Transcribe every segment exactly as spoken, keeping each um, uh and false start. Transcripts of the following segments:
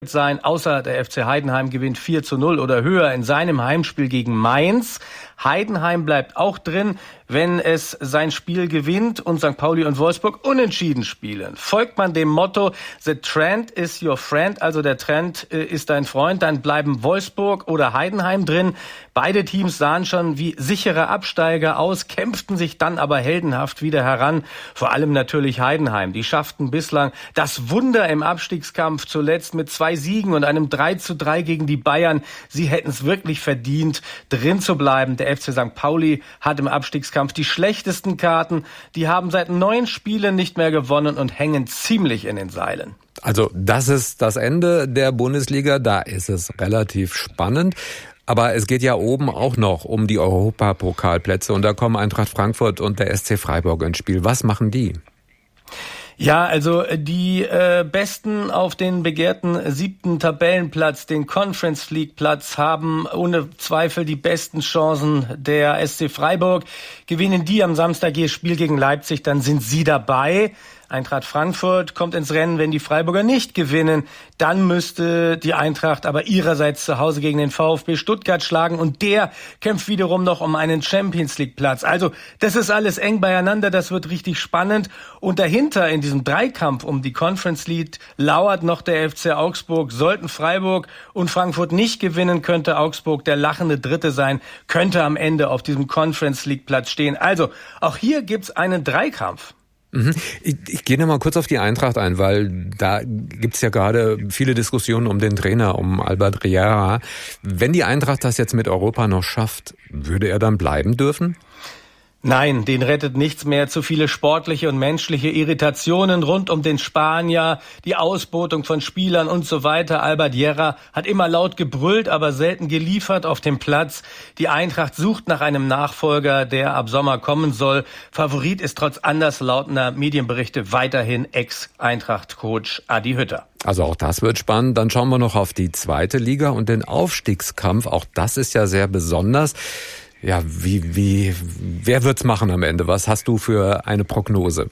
sein, außer der F C Heidenheim gewinnt vier zu null oder höher in seinem Heimspiel gegen Mainz. Heidenheim bleibt auch drin, wenn es sein Spiel gewinnt und Sankt Pauli und Wolfsburg unentschieden spielen. Folgt man dem Motto, the trend is your friend, also der Trend äh, ist dein Freund, dann bleiben Wolfsburg oder Heidenheim drin. Beide Teams sahen schon wie sichere Absteiger aus, kämpften sich dann aber heldenhaft wieder heran. Vor allem natürlich Heidenheim. Die schafften bislang das Wunder im Abstiegskampf, zuletzt mit zwei Siegen und einem drei zu drei gegen die Bayern. Sie hätten es wirklich verdient, drin zu bleiben. Der F C Sankt Pauli hat im Abstiegskampf die schlechtesten Karten. Die haben seit neun Spielen nicht mehr gewonnen und hängen ziemlich in den Seilen. Also das ist das Ende der Bundesliga. Da ist es relativ spannend. Aber es geht ja oben auch noch um die Europapokalplätze. Und da kommen Eintracht Frankfurt und der S C Freiburg ins Spiel. Was machen die? Ja, also die äh, Besten auf den begehrten siebten Tabellenplatz, den Conference League Platz, haben ohne Zweifel die besten Chancen. Der S C Freiburg, gewinnen die am Samstag ihr Spiel gegen Leipzig, dann sind sie dabei. Eintracht Frankfurt kommt ins Rennen, wenn die Freiburger nicht gewinnen. Dann müsste die Eintracht aber ihrerseits zu Hause gegen den VfB Stuttgart schlagen und der kämpft wiederum noch um einen Champions League Platz. Also das ist alles eng beieinander, das wird richtig spannend. Und dahinter in diesem Dreikampf um die Conference League lauert noch der F C Augsburg. Sollten Freiburg und Frankfurt nicht gewinnen, könnte Augsburg der lachende Dritte sein, könnte am Ende auf diesem Conference League Platz stehen. Also auch hier gibt's einen Dreikampf. Ich, ich gehe noch mal kurz auf die Eintracht ein, weil da gibt's ja gerade viele Diskussionen um den Trainer, um Albert Riera. Wenn die Eintracht das jetzt mit Europa noch schafft, würde er dann bleiben dürfen? Nein, den rettet nichts mehr. Zu viele sportliche und menschliche Irritationen rund um den Spanier, die Ausbotung von Spielern und so weiter. Albert Riera hat immer laut gebrüllt, aber selten geliefert auf dem Platz. Die Eintracht sucht nach einem Nachfolger, der ab Sommer kommen soll. Favorit ist trotz anderslautender Medienberichte weiterhin Ex-Eintracht-Coach Adi Hütter. Also auch das wird spannend. Dann schauen wir noch auf die zweite Liga und den Aufstiegskampf. Auch das ist ja sehr besonders. Ja, wie, wie, wer wird's machen am Ende? Was hast du für eine Prognose?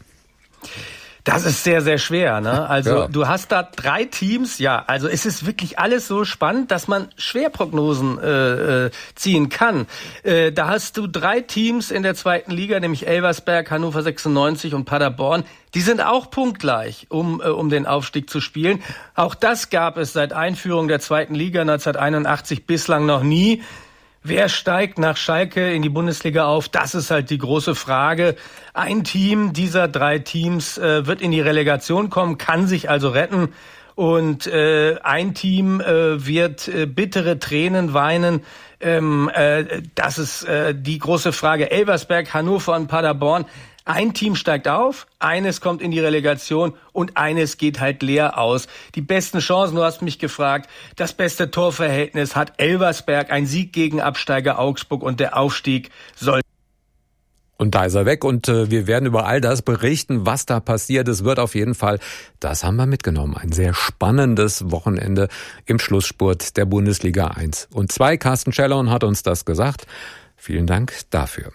Das ist sehr, sehr schwer, ne? Also ja. Du hast da drei Teams, ja, also es ist wirklich alles so spannend, dass man schwer Prognosen äh, äh, ziehen kann. Äh, da hast du drei Teams in der zweiten Liga, nämlich Elversberg, Hannover sechsundneunzig und Paderborn. Die sind auch punktgleich, um äh, um den Aufstieg zu spielen. Auch das gab es seit Einführung der zweiten Liga neunzehnhunderteinundachtzig bislang noch nie. Wer steigt nach Schalke in die Bundesliga auf? Das ist halt die große Frage. Ein Team dieser drei Teams äh, wird in die Relegation kommen, kann sich also retten. Und äh, ein Team äh, wird äh, bittere Tränen weinen. Ähm, äh, das ist äh, die große Frage. Elversberg, Hannover und Paderborn. Ein Team steigt auf, eines kommt in die Relegation und eines geht halt leer aus. Die besten Chancen, du hast mich gefragt, das beste Torverhältnis hat Elversberg, ein Sieg gegen Absteiger Augsburg und der Aufstieg soll. Und da ist er weg und äh, wir werden über all das berichten, was da passiert. Es wird auf jeden Fall, das haben wir mitgenommen, ein sehr spannendes Wochenende im Schlussspurt der Bundesliga eins und zwei. Carsten Schellhorn hat uns das gesagt. Vielen Dank dafür.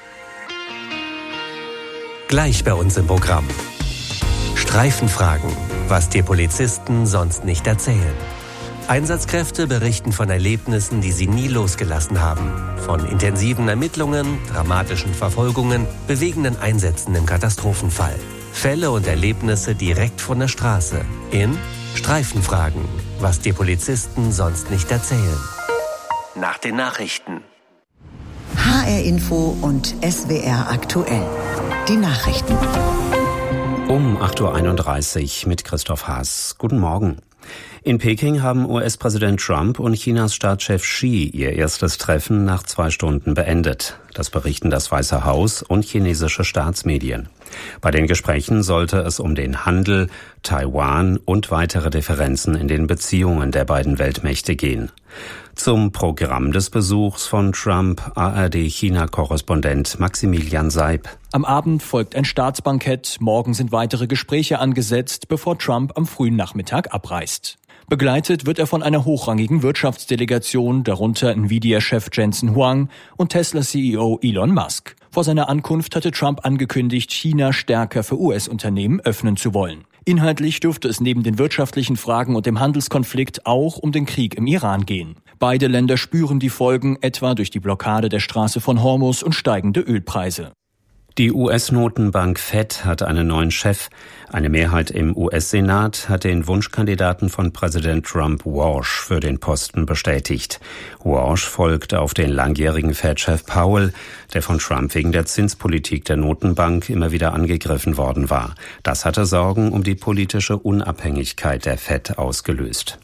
Gleich bei uns im Programm. Streifenfragen, was dir Polizisten sonst nicht erzählen. Einsatzkräfte berichten von Erlebnissen, die sie nie losgelassen haben. Von intensiven Ermittlungen, dramatischen Verfolgungen, bewegenden Einsätzen im Katastrophenfall. Fälle und Erlebnisse direkt von der Straße. In Streifenfragen, was dir Polizisten sonst nicht erzählen. Nach den Nachrichten. H R Info und S W R aktuell. Die Nachrichten. Um acht Uhr einunddreißig mit Christoph Haas. Guten Morgen. In Peking haben U S-Präsident Trump und Chinas Staatschef Xi ihr erstes Treffen nach zwei Stunden beendet. Das berichten das Weiße Haus und chinesische Staatsmedien. Bei den Gesprächen sollte es um den Handel, Taiwan und weitere Differenzen in den Beziehungen der beiden Weltmächte gehen. Zum Programm des Besuchs von Trump A R D-China-Korrespondent Maximilian Seib. Am Abend folgt ein Staatsbankett, morgen sind weitere Gespräche angesetzt, bevor Trump am frühen Nachmittag abreist. Begleitet wird er von einer hochrangigen Wirtschaftsdelegation, darunter Nvidia-Chef Jensen Huang und Tesla-C E O Elon Musk. Vor seiner Ankunft hatte Trump angekündigt, China stärker für U S-Unternehmen öffnen zu wollen. Inhaltlich dürfte es neben den wirtschaftlichen Fragen und dem Handelskonflikt auch um den Krieg im Iran gehen. Beide Länder spüren die Folgen, etwa durch die Blockade der Straße von Hormuz und steigende Ölpreise. Die U S-Notenbank Fed hat einen neuen Chef. Eine Mehrheit im U S-Senat hat den Wunschkandidaten von Präsident Trump, Walsh, für den Posten bestätigt. Walsh folgt auf den langjährigen Fed-Chef Powell, der von Trump wegen der Zinspolitik der Notenbank immer wieder angegriffen worden war. Das hatte Sorgen um die politische Unabhängigkeit der Fed ausgelöst.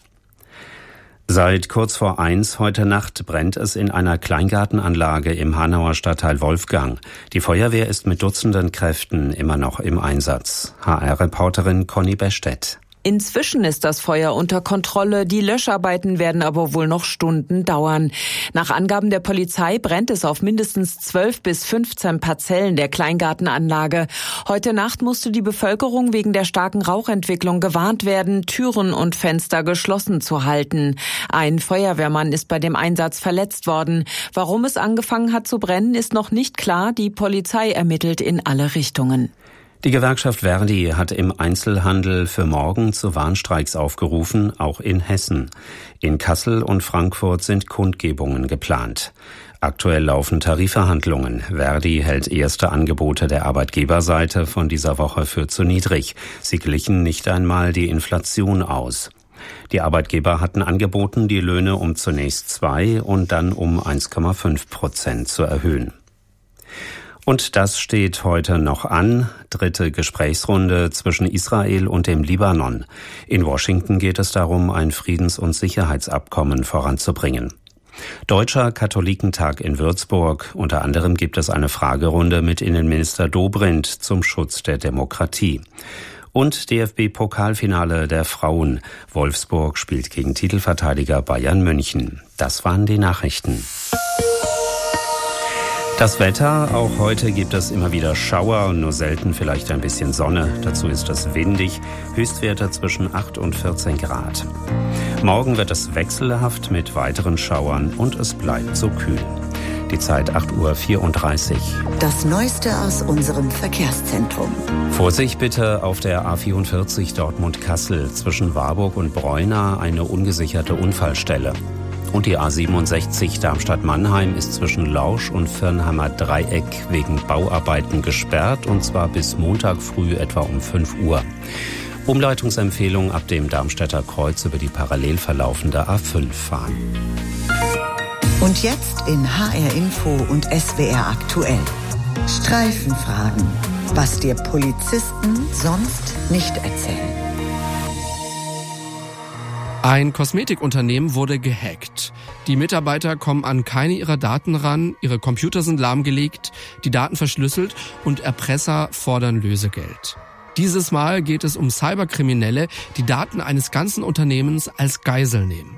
Seit kurz vor eins heute Nacht brennt es in einer Kleingartenanlage im Hanauer Stadtteil Wolfgang. Die Feuerwehr ist mit Dutzenden Kräften immer noch im Einsatz. H R-Reporterin Conny Bestedt. Inzwischen ist das Feuer unter Kontrolle, die Löscharbeiten werden aber wohl noch Stunden dauern. Nach Angaben der Polizei brennt es auf mindestens zwölf bis fünfzehn Parzellen der Kleingartenanlage. Heute Nacht musste die Bevölkerung wegen der starken Rauchentwicklung gewarnt werden, Türen und Fenster geschlossen zu halten. Ein Feuerwehrmann ist bei dem Einsatz verletzt worden. Warum es angefangen hat zu brennen, ist noch nicht klar. Die Polizei ermittelt in alle Richtungen. Die Gewerkschaft Verdi hat im Einzelhandel für morgen zu Warnstreiks aufgerufen, auch in Hessen. In Kassel und Frankfurt sind Kundgebungen geplant. Aktuell laufen Tarifverhandlungen. Verdi hält erste Angebote der Arbeitgeberseite von dieser Woche für zu niedrig. Sie glichen nicht einmal die Inflation aus. Die Arbeitgeber hatten angeboten, die Löhne um zunächst zwei und dann um eins Komma fünf Prozent zu erhöhen. Und das steht heute noch an. Dritte Gesprächsrunde zwischen Israel und dem Libanon. In Washington geht es darum, ein Friedens- und Sicherheitsabkommen voranzubringen. Deutscher Katholikentag in Würzburg. Unter anderem gibt es eine Fragerunde mit Innenminister Dobrindt zum Schutz der Demokratie. Und D F B-Pokalfinale der Frauen. Wolfsburg spielt gegen Titelverteidiger Bayern München. Das waren die Nachrichten. Das Wetter, auch heute gibt es immer wieder Schauer und nur selten vielleicht ein bisschen Sonne. Dazu ist es windig, Höchstwerte zwischen acht und vierzehn Grad. Morgen wird es wechselhaft mit weiteren Schauern und es bleibt so kühl. Die Zeit acht Uhr vierunddreißig. Das Neueste aus unserem Verkehrszentrum. Vorsicht bitte auf der A vierundvierzig Dortmund-Kassel zwischen Warburg und Breuna eine ungesicherte Unfallstelle. Und die A siebenundsechzig Darmstadt-Mannheim ist zwischen Lausch und Firnheimer Dreieck wegen Bauarbeiten gesperrt, und zwar bis Montag früh etwa um fünf Uhr. Umleitungsempfehlung ab dem Darmstädter Kreuz über die parallel verlaufende A fünf fahren. Und jetzt in H R Info und S W R aktuell. Streifenfragen, was dir Polizisten sonst nicht erzählen. Ein Kosmetikunternehmen wurde gehackt. Die Mitarbeiter kommen an keine ihrer Daten ran, ihre Computer sind lahmgelegt, die Daten verschlüsselt und Erpresser fordern Lösegeld. Dieses Mal geht es um Cyberkriminelle, die Daten eines ganzen Unternehmens als Geisel nehmen.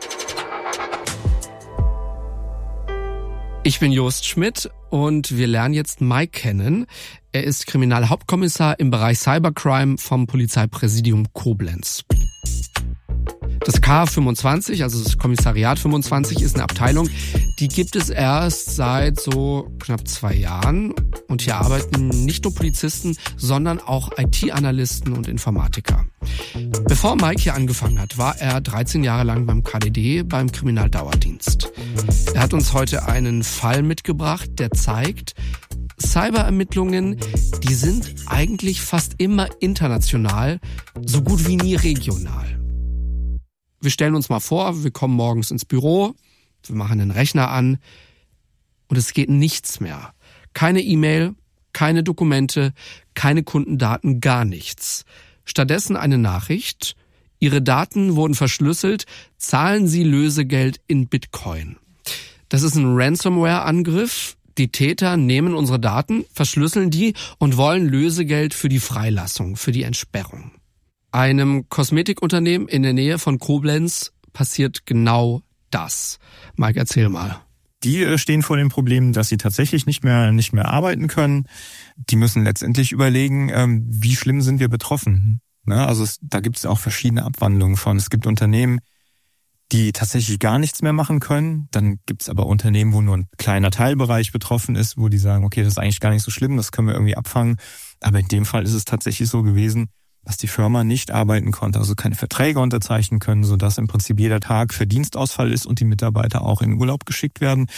Ich bin Jost Schmidt und wir lernen jetzt Mike kennen. Er ist Kriminalhauptkommissar im Bereich Cybercrime vom Polizeipräsidium Koblenz. Das K fünfundzwanzig, also das Kommissariat fünfundzwanzig, ist eine Abteilung, die gibt es erst seit so knapp zwei Jahren. Und hier arbeiten nicht nur Polizisten, sondern auch I T-Analysten und Informatiker. Bevor Mike hier angefangen hat, war er dreizehn Jahre lang beim K D D, beim Kriminaldauerdienst. Er hat uns heute einen Fall mitgebracht, der zeigt, Cyberermittlungen, die sind eigentlich fast immer international, so gut wie nie regional. Wir stellen uns mal vor, wir kommen morgens ins Büro, wir machen den Rechner an und es geht nichts mehr. Keine E-Mail, keine Dokumente, keine Kundendaten, gar nichts. Stattdessen eine Nachricht: Ihre Daten wurden verschlüsselt, zahlen Sie Lösegeld in Bitcoin. Das ist ein Ransomware-Angriff. Die Täter nehmen unsere Daten, verschlüsseln die und wollen Lösegeld für die Freilassung, für die Entsperrung. Einem Kosmetikunternehmen in der Nähe von Koblenz passiert genau das. Mike, erzähl mal. Die stehen vor dem Problem, dass sie tatsächlich nicht mehr nicht mehr arbeiten können. Die müssen letztendlich überlegen, wie schlimm sind wir betroffen. Also es, da gibt es auch verschiedene Abwandlungen von. Es gibt Unternehmen, die tatsächlich gar nichts mehr machen können. Dann gibt es aber Unternehmen, wo nur ein kleiner Teilbereich betroffen ist, wo die sagen, okay, das ist eigentlich gar nicht so schlimm, das können wir irgendwie abfangen. Aber in dem Fall ist es tatsächlich so gewesen, dass die Firma nicht arbeiten konnte, also keine Verträge unterzeichnen können, sodass im Prinzip jeder Tag für Dienstausfall ist und die Mitarbeiter auch in Urlaub geschickt werden.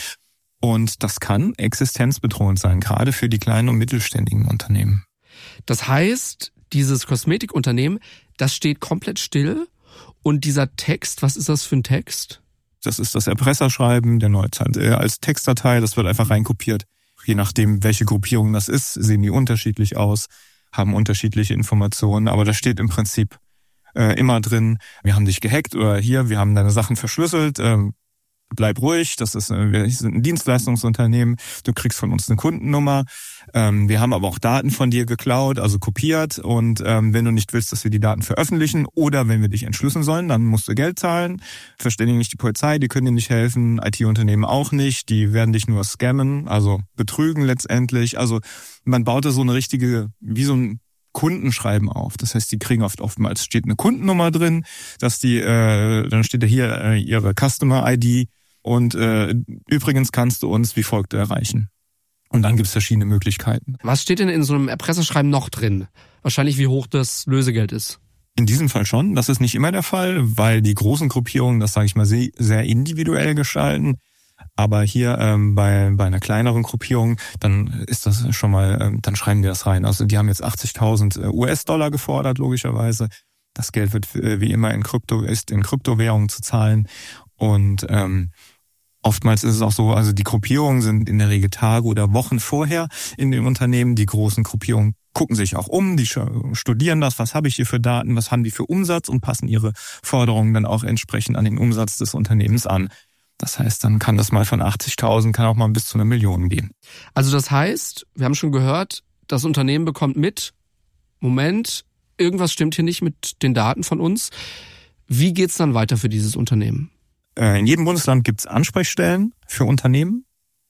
Und das kann existenzbedrohend sein, gerade für die kleinen und mittelständigen Unternehmen. Das heißt, dieses Kosmetikunternehmen, das steht komplett still und dieser Text, was ist das für ein Text? Das ist das Erpresserschreiben, der neue als Textdatei, das wird einfach reinkopiert. Je nachdem, welche Gruppierung das ist, sehen die unterschiedlich aus, haben unterschiedliche Informationen, aber da steht im Prinzip äh, immer drin, wir haben dich gehackt oder hier, wir haben deine Sachen verschlüsselt, ähm, bleib ruhig, das ist, wir sind ein Dienstleistungsunternehmen, du kriegst von uns eine Kundennummer, ähm, wir haben aber auch Daten von dir geklaut, also kopiert und ähm, wenn du nicht willst, dass wir die Daten veröffentlichen oder wenn wir dich entschlüsseln sollen, dann musst du Geld zahlen, verständige nicht die Polizei, die können dir nicht helfen, I T-Unternehmen auch nicht, die werden dich nur scammen, also betrügen letztendlich, also man baut da so eine richtige, wie so ein Kundenschreiben auf. Das heißt, die kriegen oft oftmals steht eine Kundennummer drin, dass die äh, dann steht da hier äh, ihre Customer I D und äh, übrigens kannst du uns wie folgt erreichen. Und dann gibt's verschiedene Möglichkeiten. Was steht denn in so einem Erpresserschreiben noch drin? Wahrscheinlich wie hoch das Lösegeld ist. In diesem Fall schon. Das ist nicht immer der Fall, weil die großen Gruppierungen, das sage ich mal, sehr, sehr individuell gestalten. Aber hier ähm, bei bei einer kleineren Gruppierung, dann ist das schon mal, ähm, dann schreiben wir das rein. Also die haben jetzt achtzigtausend U S-Dollar gefordert, logischerweise. Das Geld wird äh, wie immer in Krypto ist in Kryptowährungen zu zahlen. Und ähm, oftmals ist es auch so, also die Gruppierungen sind in der Regel Tage oder Wochen vorher in den Unternehmen. Die großen Gruppierungen gucken sich auch um, die studieren das, was habe ich hier für Daten, was haben die für Umsatz und passen ihre Forderungen dann auch entsprechend an den Umsatz des Unternehmens an. Das heißt, dann kann das mal von achtzigtausend, kann auch mal bis zu einer Million gehen. Also das heißt, wir haben schon gehört, das Unternehmen bekommt mit, Moment, irgendwas stimmt hier nicht mit den Daten von uns. Wie geht's dann weiter für dieses Unternehmen? In jedem Bundesland gibt's Ansprechstellen für Unternehmen.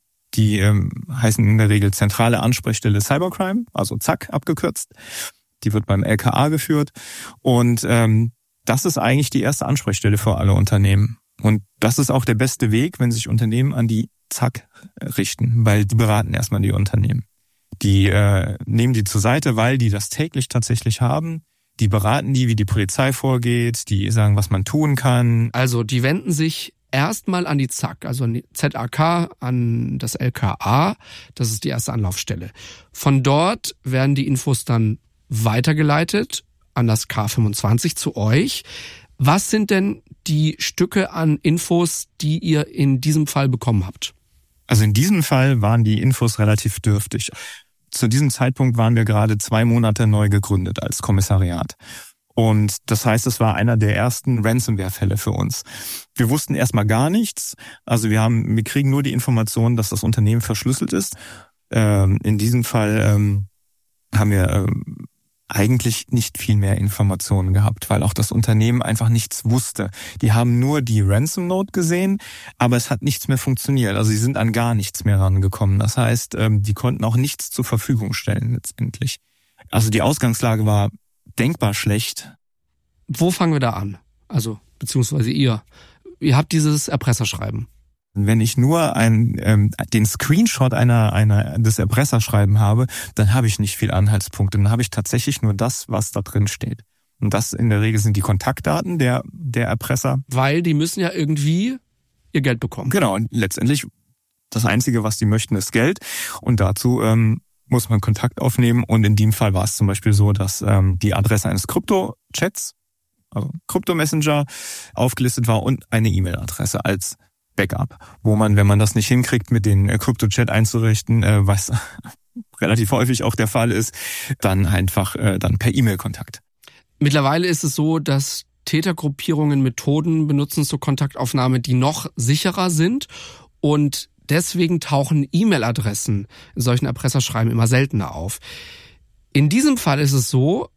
Die ähm, heißen in der Regel Zentrale Ansprechstelle Cybercrime, also Z A C abgekürzt. Die wird beim L K A geführt. Und ähm, das ist eigentlich die erste Ansprechstelle für alle Unternehmen. Und das ist auch der beste Weg, wenn sich Unternehmen an die Z A C richten, weil die beraten erstmal die Unternehmen. Die äh, nehmen die zur Seite, weil die das täglich tatsächlich haben. Die beraten die, wie die Polizei vorgeht, die sagen, was man tun kann. Also die wenden sich erstmal an die Z A C, also an die Z A K, an das L K A. Das ist die erste Anlaufstelle. Von dort werden die Infos dann weitergeleitet an das K fünfundzwanzig zu euch. Was sind denn die Stücke an Infos, die ihr in diesem Fall bekommen habt? Also in diesem Fall waren die Infos relativ dürftig. Zu diesem Zeitpunkt waren wir gerade zwei Monate neu gegründet als Kommissariat. Und das heißt, es war einer der ersten Ransomware-Fälle für uns. Wir wussten erstmal gar nichts. Also wir haben, wir kriegen nur die Information, dass das Unternehmen verschlüsselt ist. Ähm, in diesem Fall ähm, haben wir ähm, eigentlich nicht viel mehr Informationen gehabt, weil auch das Unternehmen einfach nichts wusste. Die haben nur die Ransom Note gesehen, aber es hat nichts mehr funktioniert. Also sie sind an gar nichts mehr rangekommen. Das heißt, die konnten auch nichts zur Verfügung stellen letztendlich. Also die Ausgangslage war denkbar schlecht. Wo fangen wir da an? Also, beziehungsweise ihr. Ihr habt dieses Erpresserschreiben. Wenn ich nur ein, ähm, den Screenshot einer, einer des Erpresserschreiben habe, dann habe ich nicht viel Anhaltspunkte. Dann habe ich tatsächlich nur das, was da drin steht. Und das in der Regel sind die Kontaktdaten der, der Erpresser. Weil die müssen ja irgendwie ihr Geld bekommen. Genau, und letztendlich das Einzige, was die möchten, ist Geld. Und dazu ähm, muss man Kontakt aufnehmen. Und in dem Fall war es zum Beispiel so, dass ähm, die Adresse eines Krypto-Chats, also Krypto-Messenger, aufgelistet war und eine E-Mail-Adresse als Backup, wo man, wenn man das nicht hinkriegt, mit den äh, Krypto-Chat einzurichten, äh, was relativ häufig auch der Fall ist, dann einfach äh, dann per E-Mail Kontakt. Mittlerweile ist es so, dass Tätergruppierungen Methoden benutzen zur Kontaktaufnahme, die noch sicherer sind und deswegen tauchen E-Mail-Adressen in solchen Erpresserschreiben immer seltener auf. In diesem Fall ist es so,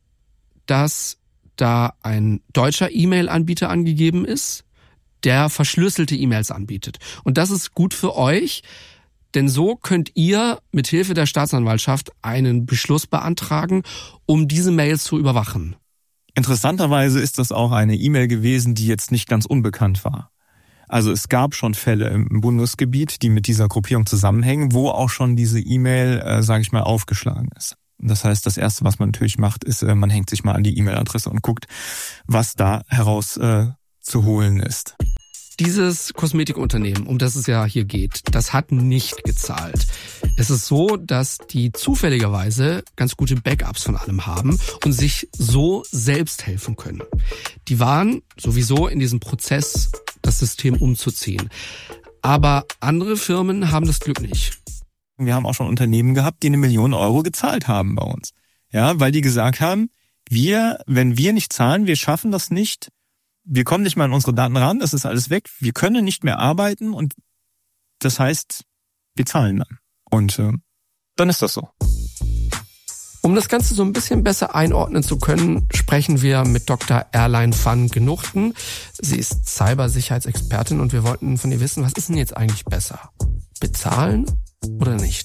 dass da ein deutscher E-Mail-Anbieter angegeben ist, der verschlüsselte E-Mails anbietet. Und das ist gut für euch, denn so könnt ihr mit Hilfe der Staatsanwaltschaft einen Beschluss beantragen, um diese Mails zu überwachen. Interessanterweise ist das auch eine E-Mail gewesen, die jetzt nicht ganz unbekannt war. Also es gab schon Fälle im Bundesgebiet, die mit dieser Gruppierung zusammenhängen, wo auch schon diese E-Mail, äh, sage ich mal, aufgeschlagen ist. Das heißt, das Erste, was man natürlich macht, ist, man hängt sich mal an die E-Mail-Adresse und guckt, was da heraus äh, zu holen ist. Dieses Kosmetikunternehmen, um das es ja hier geht, das hat nicht gezahlt. Es ist so, dass die zufälligerweise ganz gute Backups von allem haben und sich so selbst helfen können. Die waren sowieso in diesem Prozess, das System umzuziehen. Aber andere Firmen haben das Glück nicht. Wir haben auch schon Unternehmen gehabt, die eine Million Euro gezahlt haben bei uns. Ja, weil die gesagt haben, wir, wenn wir nicht zahlen, wir schaffen das nicht, wir kommen nicht mal an unsere Daten ran, das ist alles weg, wir können nicht mehr arbeiten und das heißt, wir zahlen dann. Und äh, dann ist das so. Um das Ganze so ein bisschen besser einordnen zu können, sprechen wir mit Doktor Airline van Genuchten. Sie ist Cybersicherheitsexpertin und wir wollten von ihr wissen, was ist denn jetzt eigentlich besser? Bezahlen oder nicht?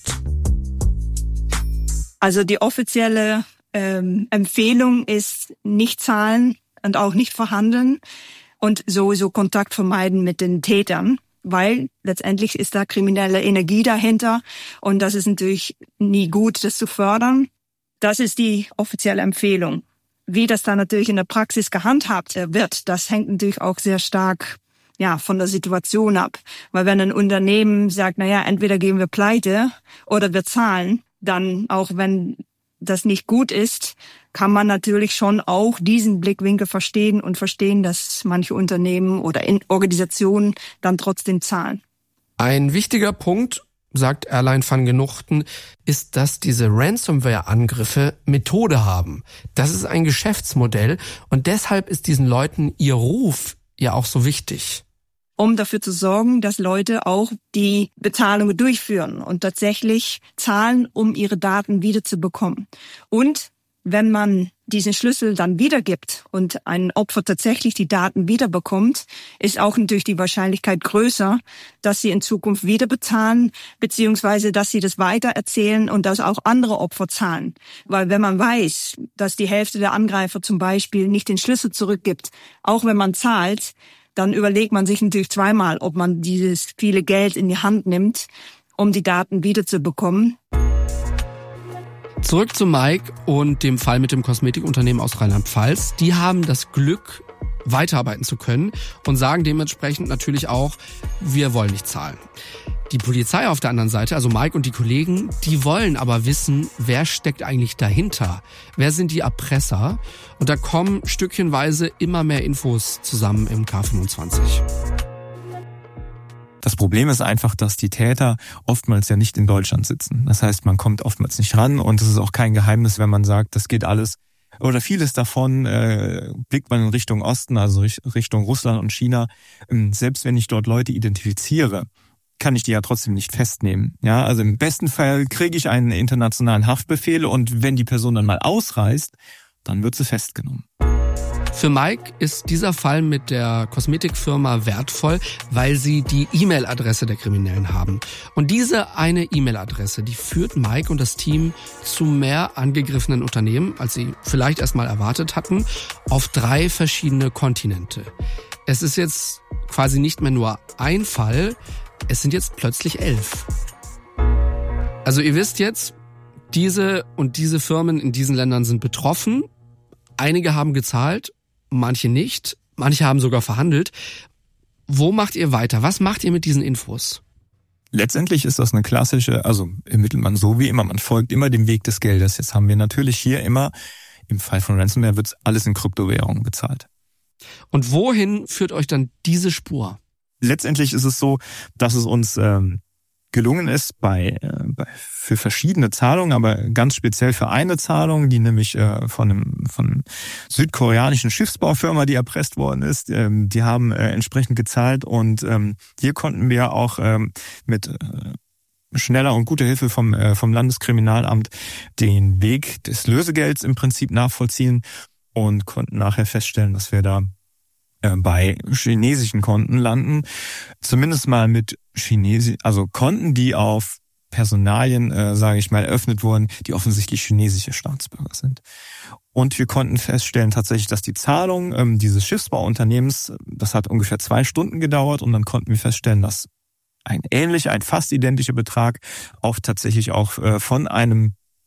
Also die offizielle ähm, Empfehlung ist nicht zahlen und auch nicht verhandeln und sowieso Kontakt vermeiden mit den Tätern, weil letztendlich ist da kriminelle Energie dahinter und das ist natürlich nie gut, das zu fördern. Das ist die offizielle Empfehlung. Wie das dann natürlich in der Praxis gehandhabt wird, das hängt natürlich auch sehr stark ja von der Situation ab. Weil wenn ein Unternehmen sagt, naja, entweder gehen wir pleite oder wir zahlen, dann auch wenn das nicht gut ist, kann man natürlich schon auch diesen Blickwinkel verstehen und verstehen, dass manche Unternehmen oder Organisationen dann trotzdem zahlen. Ein wichtiger Punkt, sagt Airline van Genuchten, ist, dass diese Ransomware-Angriffe Methode haben. Das ist ein Geschäftsmodell und deshalb ist diesen Leuten ihr Ruf ja auch so wichtig. Um dafür zu sorgen, dass Leute auch die Bezahlungen durchführen und tatsächlich zahlen, um ihre Daten wiederzubekommen. Und wenn man diesen Schlüssel dann wiedergibt und ein Opfer tatsächlich die Daten wiederbekommt, ist auch natürlich die Wahrscheinlichkeit größer, dass sie in Zukunft wieder bezahlen, beziehungsweise dass sie das weitererzählen und dass auch andere Opfer zahlen. Weil wenn man weiß, dass die Hälfte der Angreifer zum Beispiel nicht den Schlüssel zurückgibt, auch wenn man zahlt, dann überlegt man sich natürlich zweimal, ob man dieses viele Geld in die Hand nimmt, um die Daten wiederzubekommen. Zurück zu Mike und dem Fall mit dem Kosmetikunternehmen aus Rheinland-Pfalz. Die haben das Glück, weiterarbeiten zu können und sagen dementsprechend natürlich auch, wir wollen nicht zahlen. Die Polizei auf der anderen Seite, also Mike und die Kollegen, die wollen aber wissen, wer steckt eigentlich dahinter? Wer sind die Erpresser? Und da kommen stückchenweise immer mehr Infos zusammen im K fünfundzwanzig. Das Problem ist einfach, dass die Täter oftmals ja nicht in Deutschland sitzen. Das heißt, man kommt oftmals nicht ran und es ist auch kein Geheimnis, wenn man sagt, das geht alles oder vieles davon äh, blickt man in Richtung Osten, also Richtung Russland und China. Selbst wenn ich dort Leute identifiziere, kann ich die ja trotzdem nicht festnehmen. Ja, also im besten Fall kriege ich einen internationalen Haftbefehl und wenn die Person dann mal ausreist, dann wird sie festgenommen. Für Mike ist dieser Fall mit der Kosmetikfirma wertvoll, weil sie die E-Mail-Adresse der Kriminellen haben. Und diese eine E-Mail-Adresse, die führt Mike und das Team zu mehr angegriffenen Unternehmen, als sie vielleicht erstmal erwartet hatten, auf drei verschiedene Kontinente. Es ist jetzt quasi nicht mehr nur ein Fall, es sind jetzt plötzlich elf. Also ihr wisst jetzt, diese und diese Firmen in diesen Ländern sind betroffen. Einige haben gezahlt, manche nicht, manche haben sogar verhandelt. Wo macht ihr weiter? Was macht ihr mit diesen Infos? Letztendlich ist das eine klassische, also ermittelt man so wie immer, man folgt immer dem Weg des Geldes. Jetzt haben wir natürlich hier immer, im Fall von Ransomware wird alles in Kryptowährungen bezahlt. Und wohin führt euch dann diese Spur? Letztendlich ist es so, dass es uns ähm, gelungen ist bei, äh, bei für verschiedene Zahlungen, aber ganz speziell für eine Zahlung, die nämlich äh, von einem von einem südkoreanischen Schiffsbaufirma, die erpresst worden ist, ähm, die haben äh, entsprechend gezahlt und ähm, hier konnten wir auch ähm, mit äh, schneller und guter Hilfe vom äh, vom Landeskriminalamt den Weg des Lösegelds im Prinzip nachvollziehen und konnten nachher feststellen, dass wir da bei chinesischen Konten landen, zumindest mal mit Chinesi, also Konten, die auf Personalien, äh, sage ich mal, eröffnet wurden, die offensichtlich chinesische Staatsbürger sind. Und wir konnten feststellen tatsächlich, dass die Zahlung ähm, dieses Schiffsbauunternehmens, das hat ungefähr zwei Stunden gedauert und dann konnten wir feststellen, dass ein ähnlicher, ein fast identischer Betrag auch tatsächlich auch äh, von einem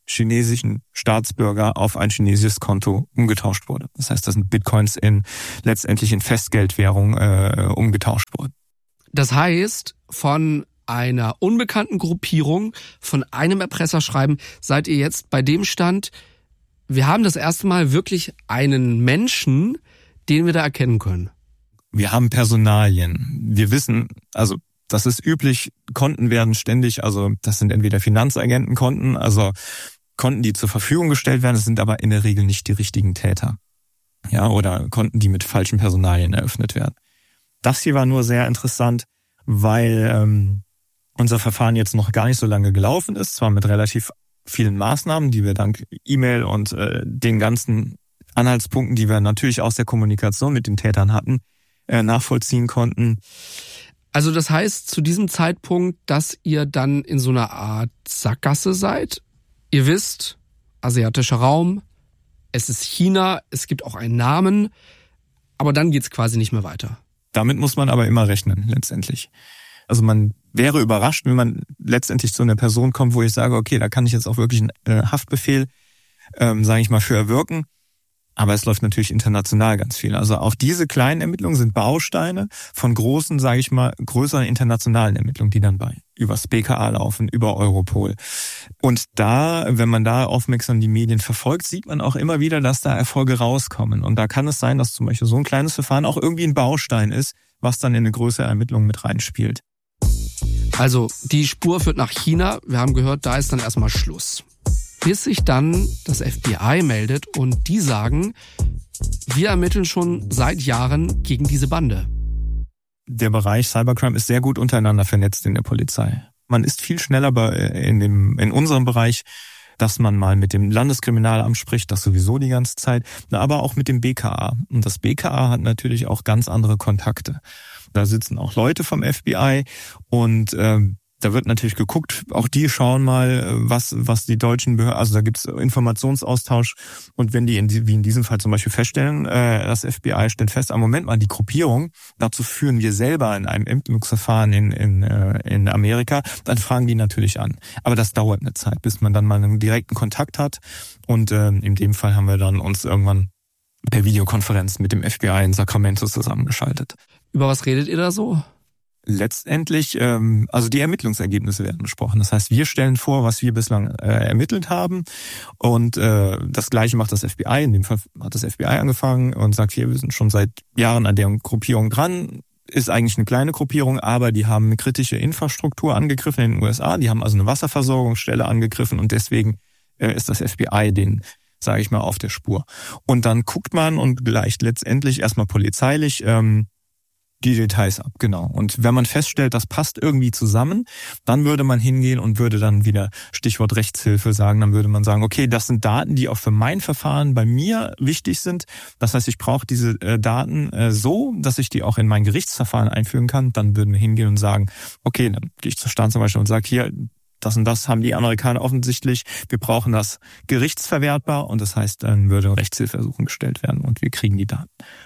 chinesischen Staatsbürger auf ein chinesisches Konto umgetauscht wurde. Das heißt, da sind Bitcoins in letztendlich in Festgeldwährung äh, umgetauscht worden. Das heißt, von einer unbekannten Gruppierung, von einem Erpresserschreiben, seid ihr jetzt bei dem Stand, wir haben das erste Mal wirklich einen Menschen, den wir da erkennen können. Wir haben Personalien. Wir wissen, also das ist üblich, Konten werden ständig, also das sind entweder Finanzagentenkonten, also Konten, die zur Verfügung gestellt werden, das sind aber in der Regel nicht die richtigen Täter. Ja, oder Konten, die mit falschen Personalien eröffnet werden. Das hier war nur sehr interessant, weil ähm, unser Verfahren jetzt noch gar nicht so lange gelaufen ist, zwar mit relativ vielen Maßnahmen, die wir dank E-Mail und äh, den ganzen Anhaltspunkten, die wir natürlich aus der Kommunikation mit den Tätern hatten, äh, nachvollziehen konnten. Also das heißt zu diesem Zeitpunkt, dass ihr dann in so einer Art Sackgasse seid? Ihr wisst, asiatischer Raum, es ist China, es gibt auch einen Namen, aber dann geht's quasi nicht mehr weiter. Damit muss man aber immer rechnen, letztendlich. Also man wäre überrascht, wenn man letztendlich zu einer Person kommt, wo ich sage, okay, da kann ich jetzt auch wirklich einen äh, Haftbefehl, ähm, sage ich mal, für erwirken. Aber es läuft natürlich international ganz viel. Also auch diese kleinen Ermittlungen sind Bausteine von großen, sage ich mal, größeren internationalen Ermittlungen, die dann bei übers B K A laufen, über Europol. Und da, wenn man da aufmerksam die Medien verfolgt, sieht man auch immer wieder, dass da Erfolge rauskommen. Und da kann es sein, dass zum Beispiel so ein kleines Verfahren auch irgendwie ein Baustein ist, was dann in eine größere Ermittlung mit reinspielt. Also die Spur führt nach China. Wir haben gehört, da ist dann erstmal Schluss. Bis sich dann das F B I meldet und die sagen, wir ermitteln schon seit Jahren gegen diese Bande. Der Bereich Cybercrime ist sehr gut untereinander vernetzt in der Polizei. Man ist viel schneller bei, in, dem, in unserem Bereich, dass man mal mit dem Landeskriminalamt spricht, das sowieso die ganze Zeit, aber auch mit dem B K A. Und das B K A hat natürlich auch ganz andere Kontakte. Da sitzen auch Leute vom F B I und ähm, da wird natürlich geguckt, auch die schauen mal, was was die deutschen Behörden, also da gibt's Informationsaustausch und wenn die, in, wie in diesem Fall zum Beispiel feststellen, äh, das F B I stellt fest, am Moment mal die Gruppierung, dazu führen wir selber in einem Ermittlungsverfahren in in äh, in Amerika, dann fragen die natürlich an. Aber das dauert eine Zeit, bis man dann mal einen direkten Kontakt hat und äh, in dem Fall haben wir dann uns irgendwann per Videokonferenz mit dem F B I in Sacramento zusammengeschaltet. Über was redet ihr da so? Letztendlich, ähm, also die Ermittlungsergebnisse werden besprochen. Das heißt, wir stellen vor, was wir bislang äh, ermittelt haben und äh, das Gleiche macht das F B I. In dem Fall hat das F B I angefangen und sagt, hier, wir sind schon seit Jahren an der Gruppierung dran. Ist eigentlich eine kleine Gruppierung, aber die haben eine kritische Infrastruktur angegriffen in den U S A. Die haben also eine Wasserversorgungsstelle angegriffen und deswegen äh, ist das F B I den, sage ich mal, auf der Spur. Und dann guckt man und gleicht letztendlich erstmal polizeilich ähm, die Details ab, genau. Und wenn man feststellt, das passt irgendwie zusammen, dann würde man hingehen und würde dann wieder Stichwort Rechtshilfe sagen, dann würde man sagen, okay, das sind Daten, die auch für mein Verfahren bei mir wichtig sind. Das heißt, ich brauche diese äh, Daten äh, so, dass ich die auch in mein Gerichtsverfahren einfügen kann. Dann würden wir hingehen und sagen, okay, dann gehe ich zur Staatsanwaltschaft und sage, hier, das und das haben die Amerikaner offensichtlich. Wir brauchen das gerichtsverwertbar und das heißt, dann würde Rechtshilfeersuchen gestellt werden und wir kriegen die Daten.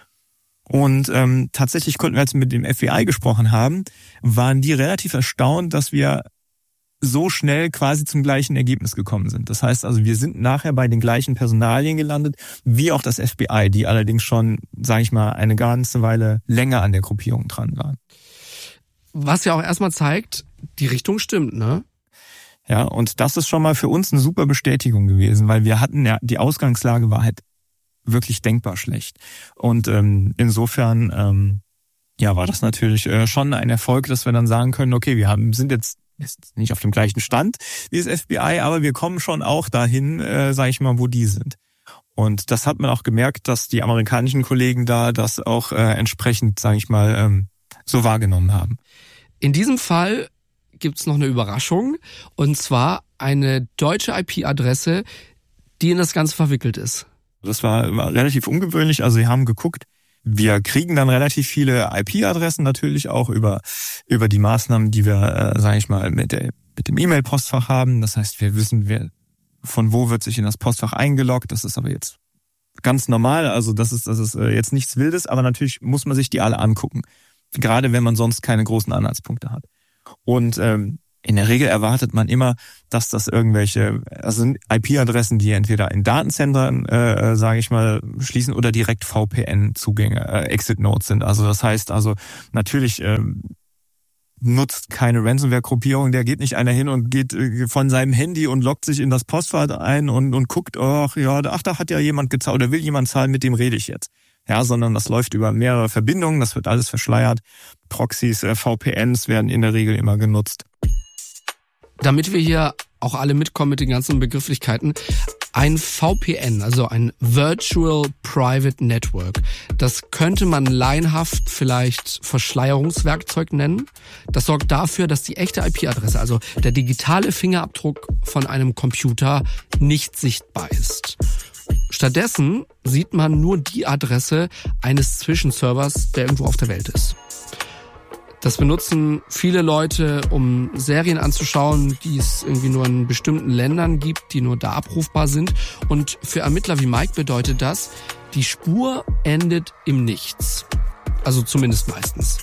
Und ähm, tatsächlich konnten wir, als wir mit dem F B I gesprochen haben, waren die relativ erstaunt, dass wir so schnell quasi zum gleichen Ergebnis gekommen sind. Das heißt also, wir sind nachher bei den gleichen Personalien gelandet, wie auch das F B I, die allerdings schon, sage ich mal, eine ganze Weile länger an der Gruppierung dran waren. Was ja auch erstmal zeigt, die Richtung stimmt, ne? Ja, und das ist schon mal für uns eine super Bestätigung gewesen, weil wir hatten ja, die Ausgangslage war halt wirklich denkbar schlecht. Und ähm, insofern ähm, ja war das natürlich äh, schon ein Erfolg, dass wir dann sagen können, okay, wir haben sind jetzt, jetzt nicht auf dem gleichen Stand wie das F B I, aber wir kommen schon auch dahin, äh, sage ich mal, wo die sind. Und das hat man auch gemerkt, dass die amerikanischen Kollegen da das auch äh, entsprechend, sage ich mal, ähm, so wahrgenommen haben. In diesem Fall gibt's noch eine Überraschung, und zwar eine deutsche I P-Adresse, die in das Ganze verwickelt ist. Das war, war relativ ungewöhnlich. Also sie haben geguckt, wir kriegen dann relativ viele I P-Adressen natürlich auch über über die Maßnahmen, die wir, äh, sage ich mal, mit, der, mit dem E-Mail-Postfach haben. Das heißt, wir wissen, wer, von wo wird sich in das Postfach eingeloggt. Das ist aber jetzt ganz normal. Also das ist das ist äh, jetzt nichts Wildes, aber natürlich muss man sich die alle angucken. Gerade wenn man sonst keine großen Anhaltspunkte hat. Und ähm, In der Regel erwartet man immer, dass das irgendwelche, also I P-Adressen, die entweder in Datenzentren, äh, sage ich mal, schließen oder direkt V P N-Zugänge, äh, Exit-Nodes sind. Also das heißt also natürlich äh, nutzt keine Ransomware-Gruppierung, der geht nicht einer hin und geht äh, von seinem Handy und loggt sich in das Postfach ein und, und guckt, ach ja, ach da hat ja jemand gezahlt oder will jemand zahlen, mit dem rede ich jetzt. Ja, sondern das läuft über mehrere Verbindungen, das wird alles verschleiert. Proxys, äh, V P Ns werden in der Regel immer genutzt. Damit wir hier auch alle mitkommen mit den ganzen Begrifflichkeiten, ein V P N, also ein Virtual Private Network, das könnte man laienhaft vielleicht Verschleierungswerkzeug nennen. Das sorgt dafür, dass die echte I P-Adresse, also der digitale Fingerabdruck von einem Computer, nicht sichtbar ist. Stattdessen sieht man nur die Adresse eines Zwischenservers, der irgendwo auf der Welt ist. Das benutzen viele Leute, um Serien anzuschauen, die es irgendwie nur in bestimmten Ländern gibt, die nur da abrufbar sind. Und für Ermittler wie Mike bedeutet das, die Spur endet im Nichts. Also zumindest meistens.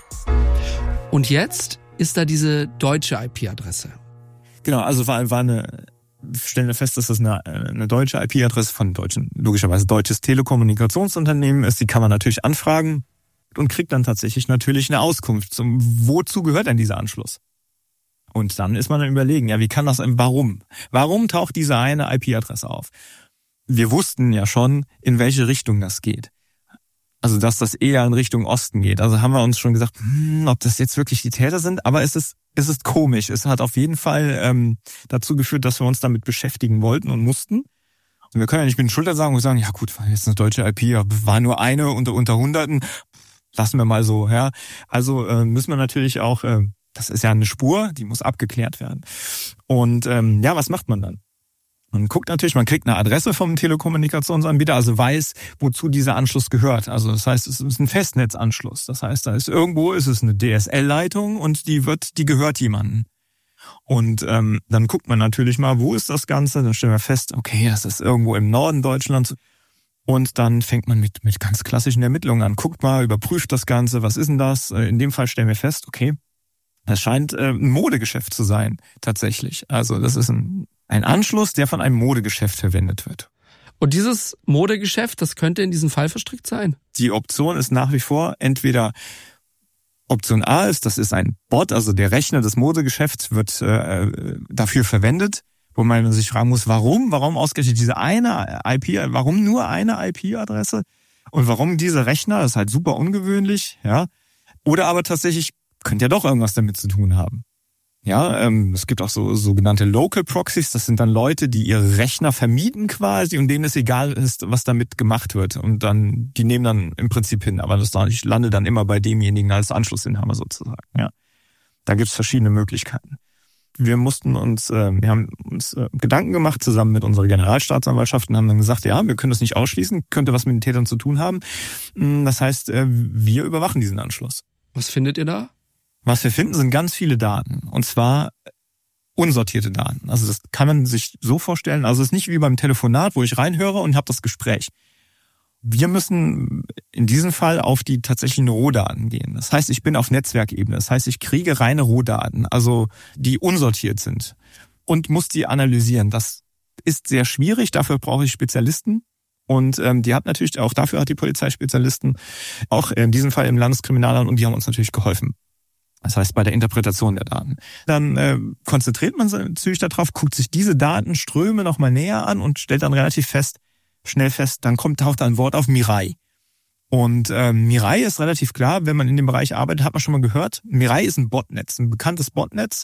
Und jetzt ist da diese deutsche I P-Adresse. Genau, also war, war eine, stellen wir fest, dass das eine, eine deutsche I P-Adresse von deutschen, logischerweise deutsches Telekommunikationsunternehmen ist. Die kann man natürlich anfragen und kriegt dann tatsächlich natürlich eine Auskunft zum, wozu gehört denn dieser Anschluss? Und dann ist man dann überlegen, ja, wie kann das, warum? Warum taucht diese eine I P-Adresse auf? Wir wussten ja schon, in welche Richtung das geht. Also, dass das eher in Richtung Osten geht. Also haben wir uns schon gesagt, hm, ob das jetzt wirklich die Täter sind, aber es ist, es ist komisch. Es hat auf jeden Fall ähm, dazu geführt, dass wir uns damit beschäftigen wollten und mussten. Und wir können ja nicht mit den Schultern sagen und sagen, ja gut, war jetzt eine deutsche I P, war nur eine unter, unter Hunderten. Lassen wir mal so, ja. Also äh, müssen wir natürlich auch, äh, das ist ja eine Spur, die muss abgeklärt werden. Und ähm, ja, was macht man dann? Man guckt natürlich, man kriegt eine Adresse vom Telekommunikationsanbieter, also weiß, wozu dieser Anschluss gehört. Also das heißt, es ist ein Festnetzanschluss. Das heißt, da ist irgendwo ist es eine D S L-Leitung und die wird, die gehört jemandem. Und ähm, dann guckt man natürlich mal, wo ist das Ganze? Dann stellen wir fest, okay, das ist irgendwo im Norden Deutschlands. Und dann fängt man mit mit ganz klassischen Ermittlungen an. Guckt mal, überprüft das Ganze, was ist denn das? In dem Fall stellen wir fest, okay, das scheint äh, ein Modegeschäft zu sein, tatsächlich. Also das ist ein, ein Anschluss, der von einem Modegeschäft verwendet wird. Und dieses Modegeschäft, das könnte in diesen Fall verstrickt sein? Die Option ist nach wie vor entweder Option A ist, das ist ein Bot, also der Rechner des Modegeschäfts wird äh, dafür verwendet, wo man sich fragen muss, warum? Warum ausgerechnet diese eine I P, warum nur eine I P-Adresse? Und warum diese Rechner? Das ist halt super ungewöhnlich, ja. Oder aber tatsächlich könnte ja doch irgendwas damit zu tun haben. Ja, ähm, es gibt auch so sogenannte Local Proxies, das sind dann Leute, die ihre Rechner vermieten quasi und denen es egal ist, was damit gemacht wird. Und dann, die nehmen dann im Prinzip hin, aber das landet dann immer bei demjenigen als Anschlussinhaber sozusagen, ja. Da gibt's verschiedene Möglichkeiten. Wir mussten uns, äh, wir haben uns äh, Gedanken gemacht zusammen mit unserer Generalstaatsanwaltschaft und haben dann gesagt, ja, wir können das nicht ausschließen, könnte was mit den Tätern zu tun haben. Das heißt, äh, wir überwachen diesen Anschluss. Was findet ihr da? Was wir finden, sind ganz viele Daten. Und zwar unsortierte Daten. Also das kann man sich so vorstellen. Also es ist nicht wie beim Telefonat, wo ich reinhöre und habe das Gespräch. Wir müssen in diesem Fall auf die tatsächlichen Rohdaten gehen. Das heißt, ich bin auf Netzwerkebene. Das heißt, ich kriege reine Rohdaten, also die unsortiert sind und muss die analysieren. Das ist sehr schwierig. Dafür brauche ich Spezialisten. Und ähm, die hat natürlich auch dafür hat die Polizei Spezialisten, auch in diesem Fall im Landeskriminalamt, und die haben uns natürlich geholfen. Das heißt, bei der Interpretation der Daten. Dann äh, konzentriert man sich natürlich darauf, guckt sich diese Datenströme nochmal näher an und stellt dann relativ fest, schnell fest, dann kommt, taucht da ein Wort auf, Mirai. Und äh, Mirai ist relativ klar, wenn man in dem Bereich arbeitet, hat man schon mal gehört, Mirai ist ein Botnetz, ein bekanntes Botnetz.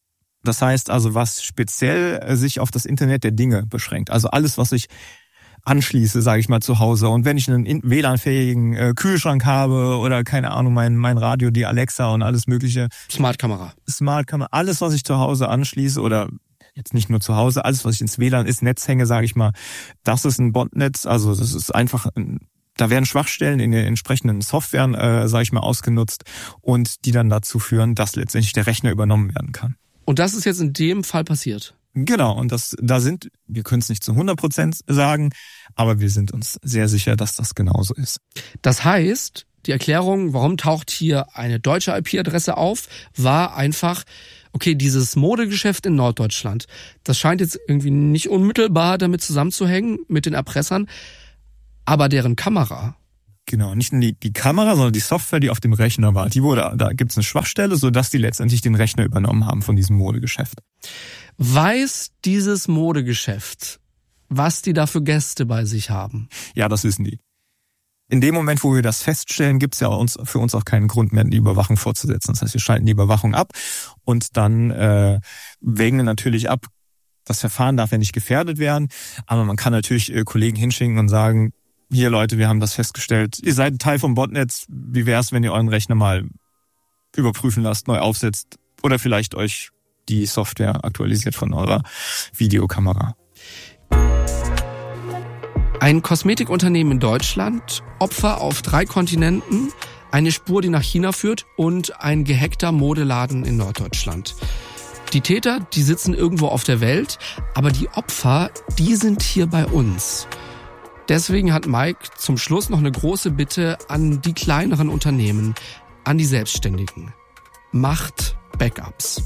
Das heißt also, was speziell äh, sich auf das Internet der Dinge beschränkt. Also alles, was ich anschließe, sage ich mal, zu Hause. Und wenn ich einen W L A N-fähigen äh, Kühlschrank habe oder, keine Ahnung, mein mein Radio, die Alexa und alles mögliche. Smartkamera. Smartkamera, alles, was ich zu Hause anschließe oder jetzt nicht nur zu Hause, alles, was ich ins W L A N ist, Netz hänge, sage ich mal, das ist ein Botnetz. Also das ist einfach, da werden Schwachstellen in den entsprechenden Softwaren, äh, sage ich mal, ausgenutzt und die dann dazu führen, dass letztendlich der Rechner übernommen werden kann. Und das ist jetzt in dem Fall passiert? Genau, und das, da sind, wir können es nicht zu hundert Prozent sagen, aber wir sind uns sehr sicher, dass das genauso ist. Das heißt, Die Erklärung, warum taucht hier eine deutsche I P-Adresse auf, war einfach, okay, dieses Modegeschäft in Norddeutschland, das scheint jetzt irgendwie nicht unmittelbar damit zusammenzuhängen mit den Erpressern, aber deren Kamera. Genau, nicht nur die, die Kamera, sondern die Software, die auf dem Rechner war. Die wurde, da gibt's eine Schwachstelle, sodass die letztendlich den Rechner übernommen haben von diesem Modegeschäft. Weiß dieses Modegeschäft, was die da für Gäste bei sich haben? Ja, das wissen die. In dem Moment, wo wir das feststellen, gibt's ja uns, für uns auch keinen Grund mehr, die Überwachung fortzusetzen. Das heißt, wir schalten die Überwachung ab und dann äh, wägen wir natürlich ab, das Verfahren darf ja nicht gefährdet werden, aber man kann natürlich äh, Kollegen hinschicken und sagen, hier Leute, wir haben das festgestellt, ihr seid ein Teil vom Botnetz, wie wär's, wenn ihr euren Rechner mal überprüfen lasst, neu aufsetzt oder vielleicht euch die Software aktualisiert von eurer Videokamera. Ein Kosmetikunternehmen in Deutschland, Opfer auf drei Kontinenten, eine Spur, die nach China führt und ein gehackter Modeladen in Norddeutschland. Die Täter, die sitzen irgendwo auf der Welt, aber die Opfer, die sind hier bei uns. Deswegen hat Mike zum Schluss noch eine große Bitte an die kleineren Unternehmen, an die Selbstständigen. Macht Backups.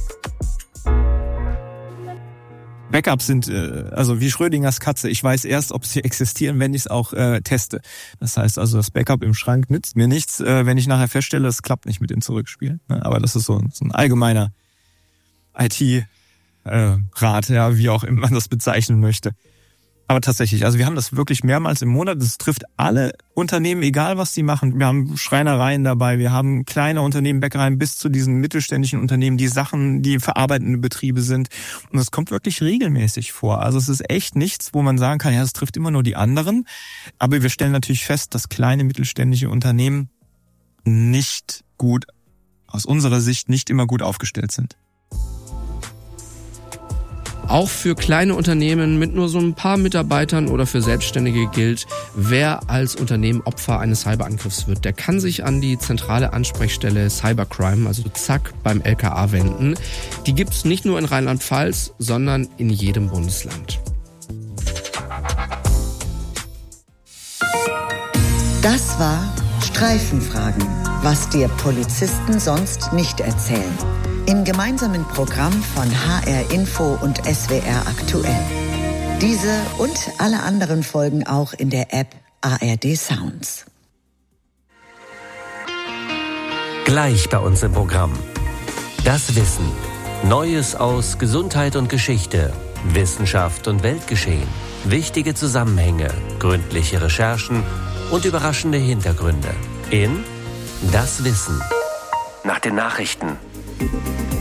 Backups sind äh, also wie Schrödingers Katze. Ich weiß erst, ob sie existieren, wenn ich es auch äh, teste. Das heißt also, das Backup im Schrank nützt mir nichts, äh, wenn ich nachher feststelle, es klappt nicht mit dem Zurückspielen. Ne? Aber das ist so, so ein allgemeiner I T-Rat, äh, ja, wie auch immer man das bezeichnen möchte. Aber tatsächlich, also wir haben das wirklich mehrmals im Monat. Das trifft alle Unternehmen, egal was die machen. Wir haben Schreinereien dabei, wir haben kleine Unternehmen, Bäckereien bis zu diesen mittelständischen Unternehmen, die Sachen, die verarbeitende Betriebe sind. Und das kommt wirklich regelmäßig vor. Also es ist echt nichts, wo man sagen kann, ja, es trifft immer nur die anderen. Aber wir stellen natürlich fest, dass kleine mittelständische Unternehmen nicht gut, aus unserer Sicht nicht immer gut aufgestellt sind. Auch für kleine Unternehmen mit nur so ein paar Mitarbeitern oder für Selbstständige gilt, wer als Unternehmen Opfer eines Cyberangriffs wird, der kann sich an die zentrale Ansprechstelle Cybercrime, also zack, beim L K A wenden. Die gibt's nicht nur in Rheinland-Pfalz, sondern in jedem Bundesland. Das war Streifenfragen, was dir Polizisten sonst nicht erzählen. Im gemeinsamen Programm von H R Info und S W R Aktuell. Diese und alle anderen Folgen auch in der App A R D Sounds. Gleich bei uns im Programm. Das Wissen. Neues aus Gesundheit und Geschichte, Wissenschaft und Weltgeschehen. Wichtige Zusammenhänge, gründliche Recherchen und überraschende Hintergründe. In Das Wissen. Nach den Nachrichten.